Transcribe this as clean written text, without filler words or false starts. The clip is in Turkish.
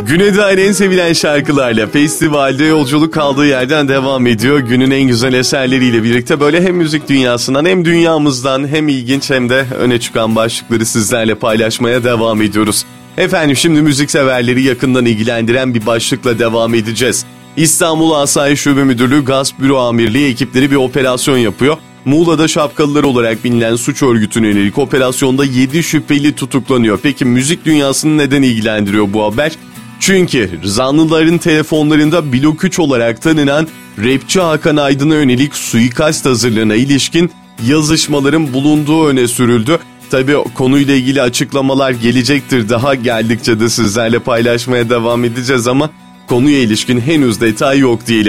Güne dair en sevilen şarkılarla festivalde yolculuk kaldığı yerden devam ediyor. Günün en güzel eserleriyle birlikte böyle hem müzik dünyasından hem dünyamızdan hem ilginç hem de öne çıkan başlıkları sizlerle paylaşmaya devam ediyoruz. Efendim şimdi müzik severleri yakından ilgilendiren bir başlıkla devam edeceğiz. İstanbul Asayiş Şube Müdürlüğü Gasp Büro Amirliği ekipleri bir operasyon yapıyor. Muğla'da şapkalılar olarak bilinen suç örgütüne yönelik operasyonda 7 şüpheli tutuklanıyor. Peki müzik dünyasını neden ilgilendiriyor bu haber? Çünkü zanlıların telefonlarında Blok 3 olarak tanınan rapçi Hakan Aydın'a yönelik suikast hazırlığına ilişkin yazışmaların bulunduğu öne sürüldü. Tabii konuyla ilgili açıklamalar gelecektir, daha geldikçe de sizlerle paylaşmaya devam edeceğiz ama konuya ilişkin henüz detay yok diyelim.